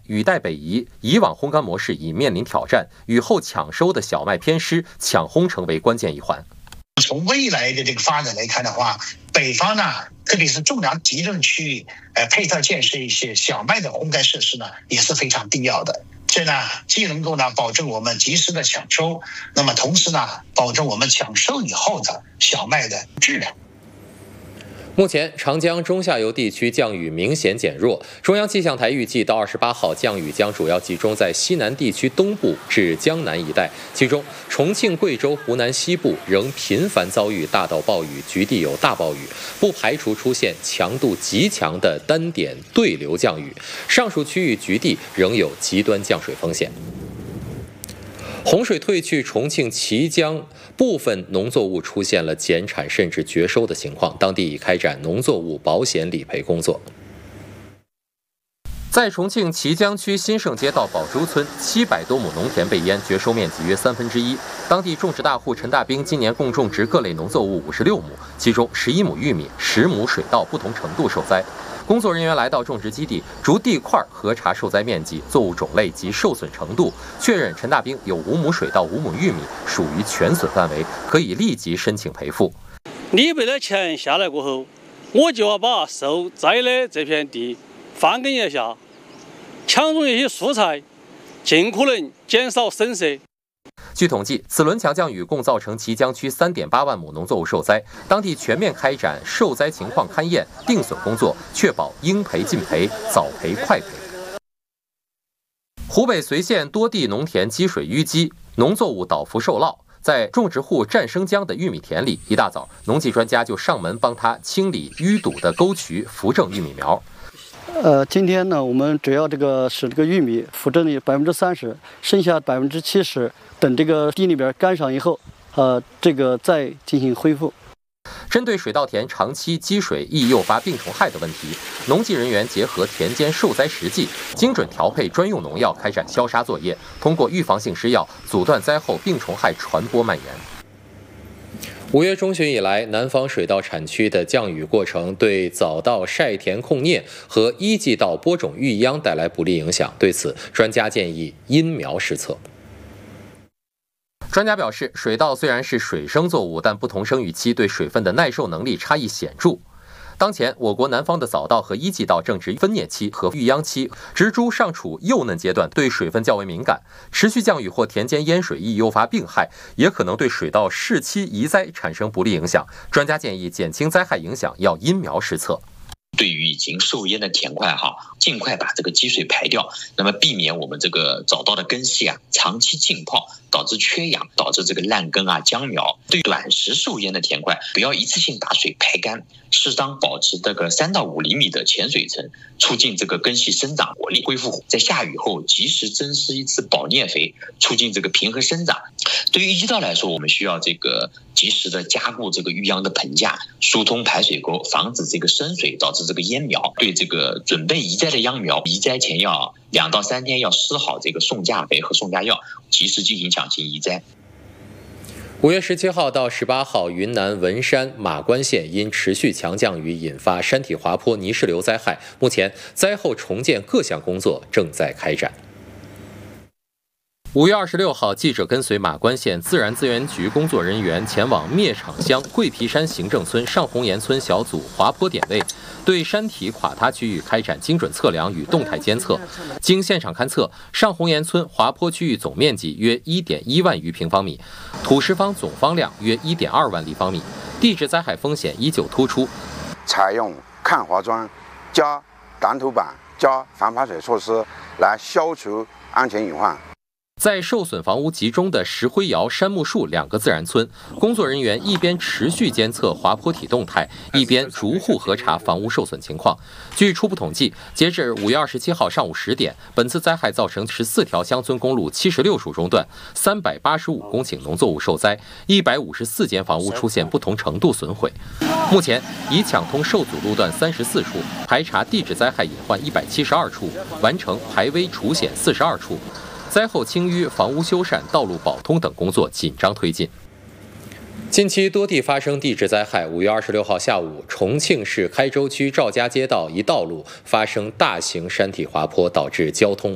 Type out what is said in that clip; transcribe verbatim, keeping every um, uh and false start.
雨带北移，以往烘干模式已面临挑战，雨后抢收的小麦偏湿，抢烘成为关键一环。 从未来的这个发展来看的话，北方呢，特别是重粮集中区域，呃，配套建设一些小麦的烘干设施呢，也是非常必要的。这呢，既能够呢保证我们及时的抢收，那么同时呢，保证我们抢收以后的小麦的质量。 目前，长江中下游地区降雨明显减弱。中央气象台预计，到二十八号，降雨将主要集中在西南地区东部至江南一带，其中重庆、贵州、湖南西部仍频繁遭遇大到暴雨，局地有大暴雨，不排除出现强度极强的单点对流降雨。上述区域局地仍有极端降水风险。洪水退去，重庆綦江部分农作物出现了减产甚至绝收的情况，当地已开展农作物保险理赔工作。在重庆綦江区新盛街道宝珠村，七百多亩农田被淹，绝收面积约三分之一。当地种植大户陈大兵今年共种植各类农作物五十六亩，其中十一亩玉米、十亩水稻不同程度受灾。工作人员来到种植基地，逐地块核查受灾面积、作物种类及受损程度，确认陈大兵有五亩水稻、五亩玉米属于全损范围，可以立即申请赔付。 理赔的钱下来过后，我就要把受灾的这片地翻耕一下，抢种一些蔬菜，尽可能减少损失。 据统计，此轮强降雨共造成綦江区 三点八万亩农作物受灾，当地全面开展受灾情况勘验、定损工作，确保应赔尽赔、早赔快赔。湖北随县多地农田积水淤积，农作物倒伏受涝。在种植户战生江的玉米田里，一大早，农技专家就上门帮他清理淤堵的沟渠，扶正玉米苗。 呃，今天呢，我们主要这个使这个玉米扶正的百分之三十，剩下百分之七十，等这个地里边干上以后，呃，这个再进行恢复。 针对水稻田长期积水易诱发病虫害的问题，农技人员结合田间受灾实际，精准调配专用农药，开展消杀作业，通过预防性施药，阻断灾后病虫害传播蔓延。五月中旬以来，南方水稻产区的降雨过程对早稻晒田控啮和一季稻播种育秧带来不利影响。对此，专家建议因苗施策。专家表示，水稻虽然是水生作物，但不同生育期对水分的耐受能力差异显著。当前，我国南方的早稻和一季稻正值分蘖期和育秧期，植株尚处幼嫩阶段，对水分较为敏感。持续降雨或田间淹水易诱发病害，也可能对水稻适期移栽产生不利影响。专家建议减轻灾害影响，要因苗施策。 对于已经受淹的田块哈，尽快把这个积水排掉，那么避免我们这个早稻的根系啊长期浸泡，导致缺氧，导致这个烂根啊僵苗。对短时受淹的田块，不要一次性打水排干，适当保持这个三到五厘米的浅水层，促进这个根系生长活力恢复。在下雨后及时增施一次保啮肥，促进这个平衡生长。对于一季稻来说，我们需要这个及时的加固这个育秧的棚架，疏通排水沟，防止这个深水导致这个淹苗。对这个准备移栽的秧苗，移栽前要两到三天要施好这个送架肥和送架药，及时进行抢行移栽。 五月十七号到十八号，云南文山马关县因持续强降雨引发山体滑坡、泥石流灾害，目前灾后重建各项工作正在开展。五月二十六号，记者跟随马关县自然资源局工作人员前往灭场乡桂皮山行政村上红岩村小组滑坡点位，对山体垮塌区域开展精准测量与动态监测。经现场勘测，上红岩村滑坡区域总面积约 一点一万余平方米，土石方总方量约 一点二万立方米，地质灾害风险依旧突出。 采用抗滑桩加挡土板加防排水措施来消除安全隐患。 在受损房屋集中的石灰窑、杉木树两个自然村，工作人员一边持续监测滑坡体动态，一边逐户核查房屋受损情况。据初步统计，截至五月二十七号上午十点，本次灾害造成十四条乡村公路七十六处中断，三百八十五公顷农作物受灾，一百五十四间房屋出现不同程度损毁。目前已抢通受阻路段三十四处，排查地质灾害隐患一百七十二处，完成排危除险四十二处。灾后清淤、房屋修缮、道路保通等工作紧张推进。近期多地发生地质灾害。五月二十六号下午，重庆市开州区赵家街道一道路发生大型山体滑坡，导致交通